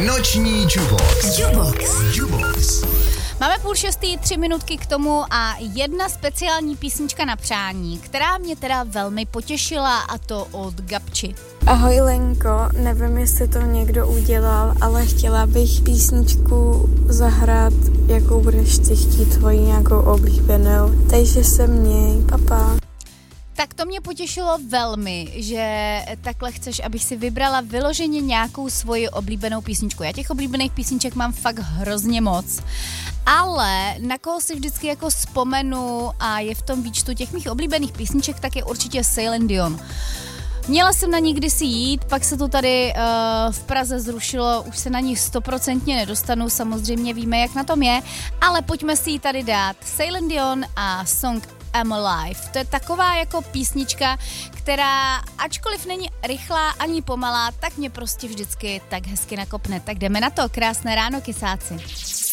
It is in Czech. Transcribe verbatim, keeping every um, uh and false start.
Noční Jubox. Jubox. Jubox. Máme půl šestý, tři minutky k tomu a jedna speciální písnička na přání, která mě teda velmi potěšila, a to od Gabči. Ahoj Lenko, nevím, jestli to někdo udělal, ale chtěla bych písničku zahrát, jakou budeš ty chtít, tvoji nějakou oblíbenou. Takže se měj, papa. Tak to mě potěšilo velmi, že takhle chceš, abych si vybrala vyloženě nějakou svoji oblíbenou písničku. Já těch oblíbených písniček mám fakt hrozně moc, ale na koho si vždycky jako vzpomenu a je v tom výčtu těch mých oblíbených písniček, tak je určitě Celine Dion. Měla jsem na ní kdysi jít, pak se to tady uh, v Praze zrušilo, už se na ní stoprocentně nedostanu, samozřejmě víme, jak na tom je, ale pojďme si ji tady dát. Celine Dion a song I'm Alive. To je taková jako písnička, která ačkoliv není rychlá ani pomalá, tak mě prostě vždycky tak hezky nakopne. Tak jdeme na to, krásné ráno, kysáci.